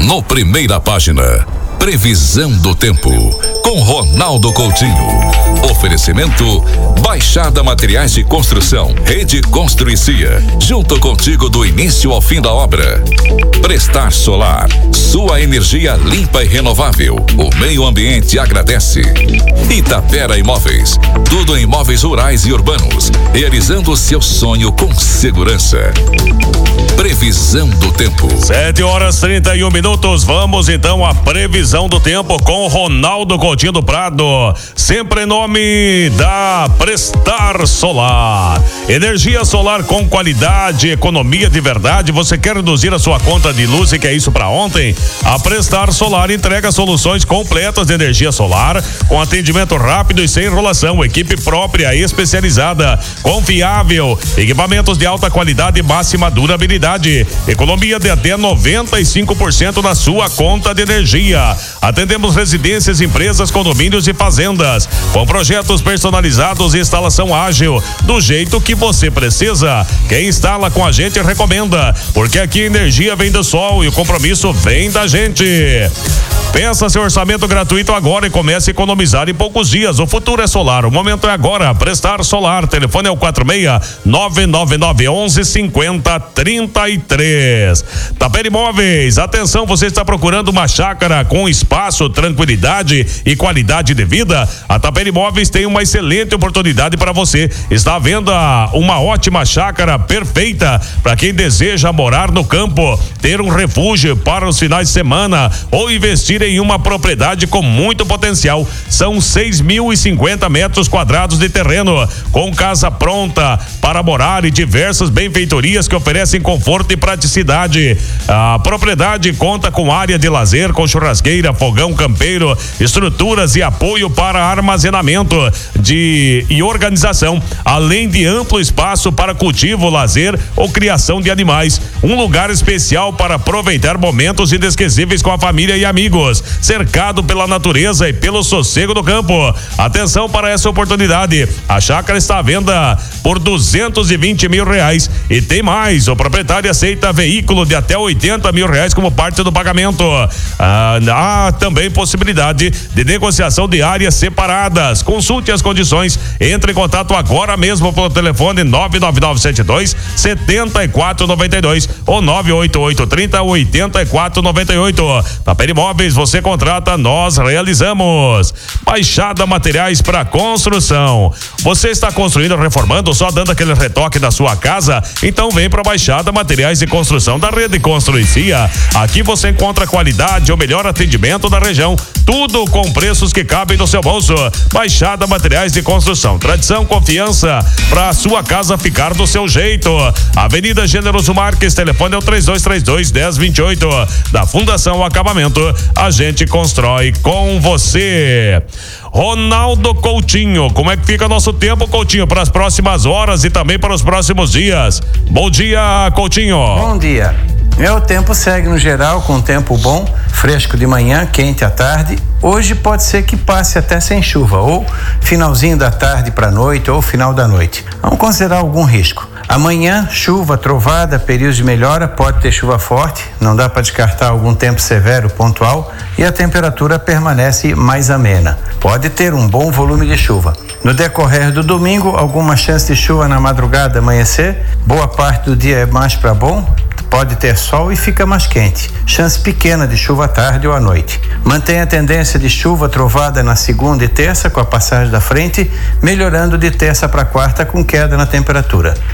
No Primeira Página, previsão do tempo, com Ronaldo Coutinho. Oferecimento Baixada Materiais de Construção, Rede Construicia, junto contigo do início ao fim da obra. Prestar Solar, sua energia limpa e renovável, o meio ambiente agradece. Itapera Imóveis, tudo em imóveis rurais e urbanos, realizando o seu sonho com segurança. Previsão do tempo. 7h31. Vamos então à previsão do tempo com Ronaldo Coutinho do Prado, sempre em nome da Prestar Solar. Energia solar com qualidade, economia de verdade. Você quer reduzir a sua conta de luz e quer isso para ontem? A Prestar Solar entrega soluções completas de energia solar com atendimento rápido e sem enrolação, equipe própria e especializada, confiável, equipamentos de alta qualidade e máxima durabilidade, economia de até 95% na sua conta de energia. Atendemos residências, empresas, condomínios e fazendas com projetos personalizados e instalação ágil do jeito que você precisa. Quem instala com a gente recomenda, porque aqui a energia vem do sol e o compromisso vem da gente. Peça seu orçamento gratuito agora e comece a economizar em poucos dias. O futuro é solar, o momento é agora. Prestar Solar, telefone é o 46-999-11-50-33. Tapera Imóveis, atenção, você está procurando uma chácara com espaço, tranquilidade e qualidade de vida? A Tapera Imóveis tem uma excelente oportunidade para você. Está à venda uma ótima chácara perfeita para quem deseja morar no campo, ter um refúgio para os finais de semana ou investir em uma propriedade com muito potencial. São 6.050 metros quadrados de terreno, com casa pronta para morar e diversas benfeitorias que oferecem conforto e praticidade. A propriedade conta com área de lazer, com churrasqueira, fogão campeiro, estruturas e apoio para armazenamento e organização, além de amplo espaço para cultivo, lazer ou criação de animais. Um lugar especial para aproveitar momentos inesquecíveis com a família e amigos, cercado pela natureza e pelo sossego do campo. Atenção para essa oportunidade. A chácara está à venda por R$220 mil e tem mais. O proprietário aceita veículo de até R$80 mil como parte do pagamento. Há também possibilidade de negociação de áreas separadas. Consulte as condições. Entre em contato agora mesmo pelo telefone 99972-7492 ou 98830-8498. Tapera Imóveis, você contrata, nós realizamos. Baixada Materiais para Construção. Você está construindo, reformando, só dando aquele retoque da sua casa? Então vem para Baixada Materiais de Construção da Rede Construicia. Aqui você encontra qualidade, o melhor atendimento da região, tudo com preços que cabem no seu bolso. Baixada Materiais de Construção, tradição, confiança para sua casa ficar do seu jeito. Avenida Generoso Marques, telefone é o 3232-1028. Da Fundação Acabamento, a gente constrói com você. Ronaldo Coutinho, como é que fica nosso tempo, Coutinho, para as próximas horas e também para os próximos dias? Bom dia, Coutinho. Bom dia. O tempo segue no geral com tempo bom, fresco de manhã, quente à tarde. Hoje pode ser que passe até sem chuva, ou finalzinho da tarde para noite, ou final da noite. Vamos considerar algum risco. Amanhã, chuva, trovada, períodos de melhora, pode ter chuva forte, não dá para descartar algum tempo severo pontual, e a temperatura permanece mais amena. Pode ter um bom volume de chuva. No decorrer do domingo, alguma chance de chuva na madrugada, amanhecer, boa parte do dia é mais para bom. Pode ter sol e fica mais quente. Chance pequena de chuva à tarde ou à noite. Mantém a tendência de chuva trovada na segunda e terça com a passagem da frente, melhorando de terça para quarta com queda na temperatura.